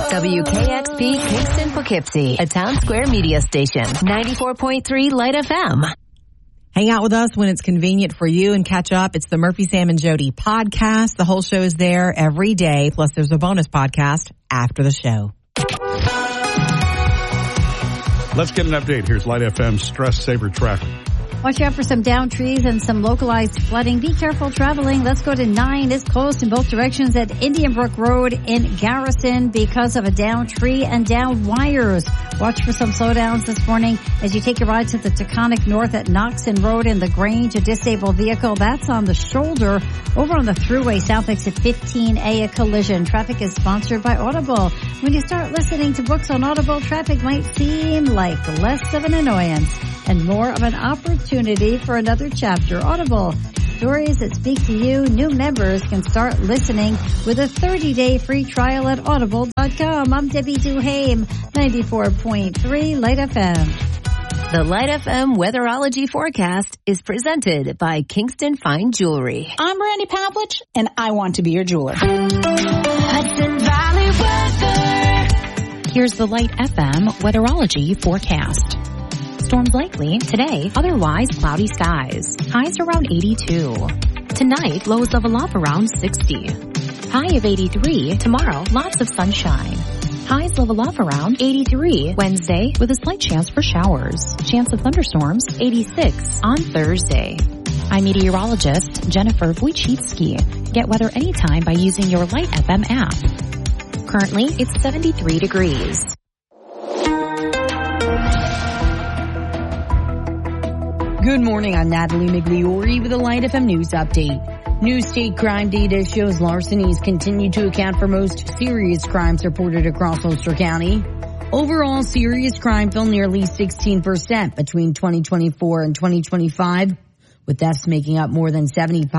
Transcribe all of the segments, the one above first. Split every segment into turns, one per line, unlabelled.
WKXP Kingston Poughkeepsie, a Town Square media station. 94.3 Light FM.
Hang out with us when it's convenient for you and catch up. It's the Murphy, Sam, and Jody podcast. The whole show is there every day. Plus, there's a bonus podcast after the show.
Let's get an update. Here's Light FM's Stress Saver traffic.
Watch out for some downed trees and some localized flooding. Be careful traveling. Let's go to 9. It's closed in both directions at Indian Brook Road in Garrison because of a downed tree and downed wires. Watch for some slowdowns this morning as you take your ride to the Taconic North at Knoxon Road in the Grange. A disabled vehicle that's on the shoulder. Over on the thruway, south exit 15A, a collision. Traffic is sponsored by Audible. When you start listening to books on Audible, traffic might seem like less of an annoyance and more of an opportunity for another chapter. Audible, stories that speak to you. New members can start listening with a 30-day free trial at audible.com. I'm Debbie Duhame, 94.3 Light FM.
The Light FM Weatherology Forecast is presented by Kingston Fine Jewelry.
I'm Brandy Pavlich, and I want to be your jeweler.
Hudson Valley weather.
Here's the Light FM Weatherology Forecast. Storms likely today, otherwise cloudy skies. Highs around 82. Tonight, lows level up around 60. High of 83. Tomorrow, lots of sunshine. Highs level off around 83 Wednesday with a slight chance for showers. Chance of thunderstorms 86 on Thursday. I'm meteorologist Jennifer Wojcicki. Get weather anytime by using your Light FM app. Currently, it's 73 degrees.
Good morning, I'm Natalie Migliori with a Light FM News update. New state crime data shows larcenies continue to account for most serious crimes reported across Ulster County. Overall, serious crime fell nearly 16% between 2024 and 2025, with thefts making up more than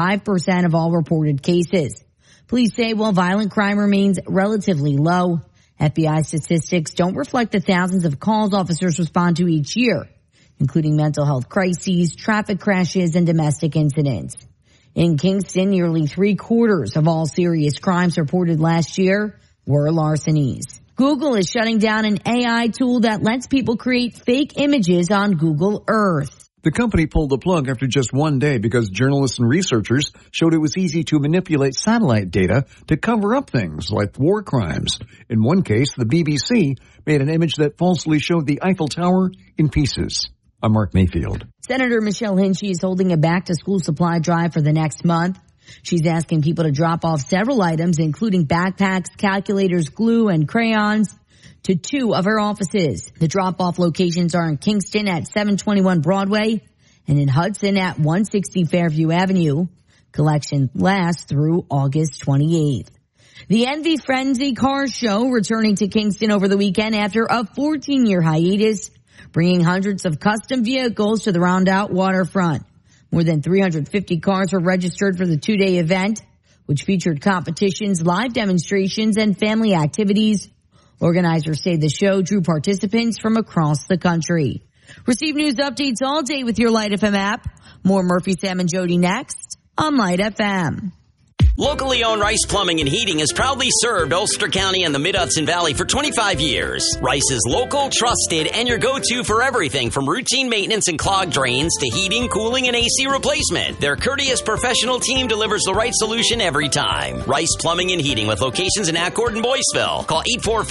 75% of all reported cases. Police say while violent crime remains relatively low, FBI statistics don't reflect the thousands of calls officers respond to each year, including mental health crises, traffic crashes, and domestic incidents. In Kingston, nearly 3/4 of all serious crimes reported last year were larcenies. Google is shutting down an AI tool that lets people create fake images on Google Earth.
The company pulled the plug after just one day because journalists and researchers showed it was easy to manipulate satellite data to cover up things like war crimes. In one case, the BBC made an image that falsely showed the Eiffel Tower in pieces. I'm Mark Mayfield.
Senator Michelle Hinchey is holding a back-to-school supply drive for the next month. She's asking people to drop off several items, including backpacks, calculators, glue, and crayons, to 2 of her offices. The drop-off locations are in Kingston at 721 Broadway and in Hudson at 160 Fairview Avenue. Collection lasts through August 28th. The Envy Frenzy Car Show returning to Kingston over the weekend after a 14-year hiatus, bringing hundreds of custom vehicles to the Rondout waterfront. More than 350 cars were registered for the 2-day event, which featured competitions, live demonstrations, and family activities. Organizers say the show drew participants from across the country. Receive news updates all day with your Light FM app. More Murphy, Sam, and Jody next on Light FM.
Locally owned Rice Plumbing and Heating has proudly served Ulster County and the Mid-Hudson Valley for 25 years. Rice is local, trusted, and your go-to for everything from routine maintenance and clogged drains to heating, cooling, and AC replacement. Their courteous professional team delivers the right solution every time. Rice Plumbing and Heating with locations in Accord and Boyceville. Call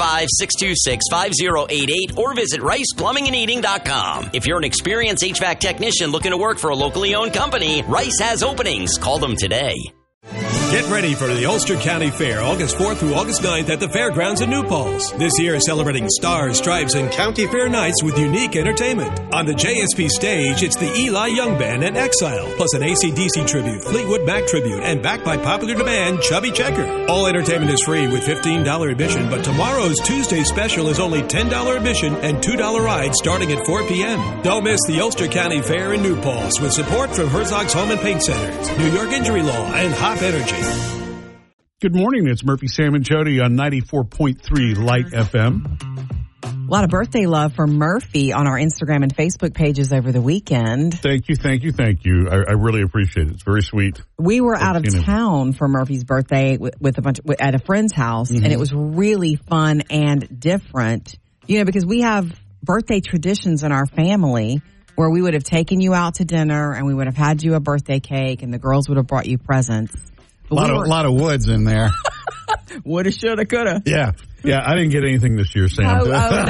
845-626-5088 or visit riceplumbingandheating.com. If you're an experienced HVAC technician looking to work for a locally owned company, Rice has openings. Call them today.
Get ready for the Ulster County Fair, August 4th through August 9th at the Fairgrounds in New Paltz. This year celebrating Stars, Stripes, and County Fair nights with unique entertainment. On the JSP stage, it's the Eli Young Band and Exile, plus an AC/DC tribute, Fleetwood Mac tribute, and backed by popular demand, Chubby Checker. All entertainment is free with $15 admission, but tomorrow's Tuesday special is only $10 admission and $2 rides starting at 4 p.m. Don't miss the Ulster County Fair in New Paltz with support from Herzog's Home and Paint Centers, New York Injury Law, and Hop Energy.
Good morning. It's Murphy, Sam, and Jody on 94.3 Light FM.
A lot of birthday love from Murphy on our Instagram and Facebook pages over the weekend.
Thank you. I really appreciate it. It's very sweet.
We were out of town for Murphy's birthday with a bunch at a friend's house, and it was really fun and different. You know, because we have birthday traditions in our family where we would have taken you out to dinner and we would have had you a birthday cake, and the girls would have brought you presents.
A lot of woods in there.
Woulda, shoulda, coulda.
Yeah, I didn't get anything this year, Sam.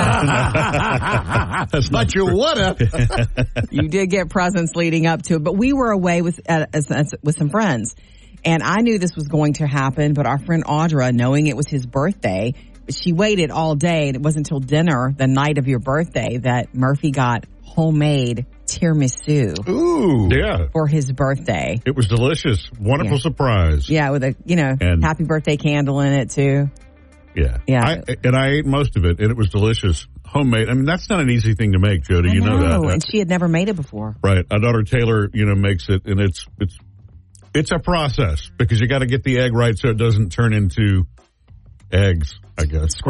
But you woulda.
You did get presents leading up to it, but we were away with some friends, and I knew this was going to happen. But our friend Audra, knowing it was his birthday, she waited all day, and it wasn't until dinner the night of your birthday that Murphy got homemade tiramisu.
Ooh, yeah,
for his birthday.
It was delicious. Wonderful surprise.
Yeah, with a happy birthday candle in it too.
Yeah. I ate most of it, and it was delicious. Homemade. I mean, that's not an easy thing to make, Jody. You know that.
And she had never made it before.
Right. Our daughter Taylor, makes it, and it's a process because you got to get the egg right so it doesn't turn into eggs, I guess.